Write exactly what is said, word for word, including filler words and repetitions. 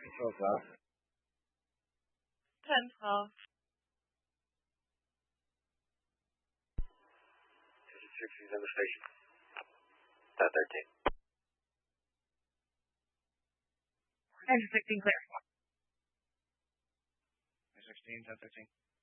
Control South. ten twelve. fifty-six, he's on the station. ten thirteen. Engine sixteen clear. sixteen, ten thirteen.